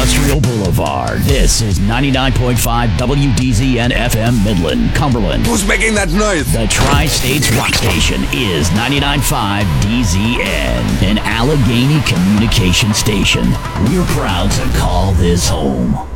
Industrial Boulevard. This is 99.5 WDZN FM Midland, Cumberland. Who's making that noise? The Tri-States Rock Station is 99.5 DZN, an Allegheny communication station. We're proud to call this home.